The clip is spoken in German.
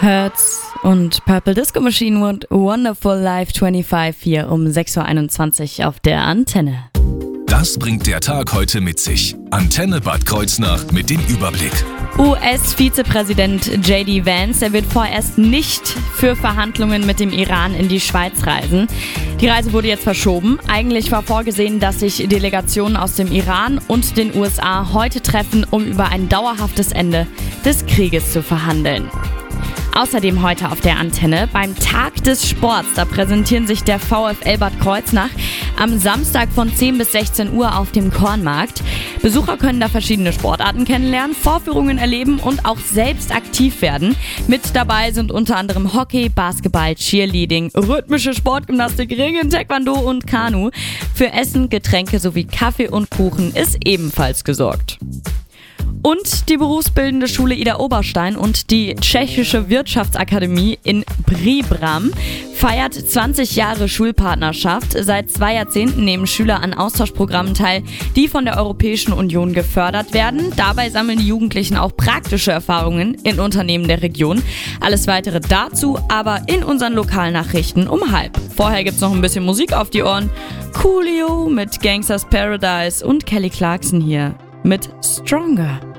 Hertz und Purple Disco Machine und Wonderful Life 25 hier um 6.21 Uhr auf der Antenne. Das bringt der Tag heute mit sich. Antenne Bad Kreuznach mit dem Überblick. US-Vizepräsident J.D. Vance, der wird vorerst nicht für Verhandlungen mit dem Iran in die Schweiz reisen. Die Reise wurde jetzt verschoben. Eigentlich war vorgesehen, dass sich Delegationen aus dem Iran und den USA heute treffen, um über ein dauerhaftes Ende des Krieges zu verhandeln. Außerdem heute auf der Antenne beim Tag des Sports. Da präsentieren sich der VfL Bad Kreuznach am Samstag von 10 bis 16 Uhr auf dem Kornmarkt. Besucher können da verschiedene Sportarten kennenlernen, Vorführungen erleben und auch selbst aktiv werden. Mit dabei sind unter anderem Hockey, Basketball, Cheerleading, rhythmische Sportgymnastik, Ringen, Taekwondo und Kanu. Für Essen, Getränke sowie Kaffee und Kuchen ist ebenfalls gesorgt. Und die berufsbildende Schule Ida Oberstein und die Tschechische Wirtschaftsakademie in Příbram feiert 20 Jahre Schulpartnerschaft. Seit 2 Jahrzehnten nehmen Schüler an Austauschprogrammen teil, die von der Europäischen Union gefördert werden. Dabei sammeln die Jugendlichen auch praktische Erfahrungen in Unternehmen der Region. Alles Weitere dazu aber in unseren Lokalnachrichten um 12:30. Vorher gibt's noch ein bisschen Musik auf die Ohren. Coolio mit Gangsters Paradise und Kelly Clarkson hier mit Stronger.